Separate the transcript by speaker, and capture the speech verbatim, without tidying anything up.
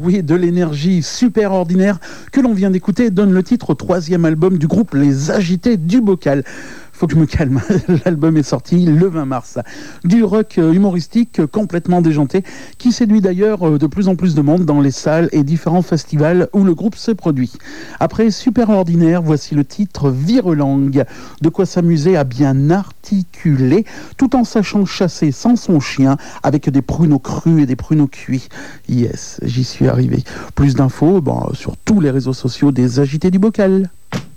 Speaker 1: oui, de l'énergie super ordinaire que l'on vient d'écouter donne le titre au troisième album du groupe Les Agités du Bocal. Faut que je me calme, l'album est sorti le vingt mars. Du rock humoristique complètement déjanté, qui séduit d'ailleurs de plus en plus de monde dans les salles et différents festivals où le groupe se produit. Après Super Ordinaire, voici le titre Virelangue, de quoi s'amuser à bien articuler, tout en sachant chasser sans son chien, avec des pruneaux crus et des pruneaux cuits. Yes, j'y suis arrivé. Plus d'infos bon, sur tous les réseaux sociaux des Agités du Bocal.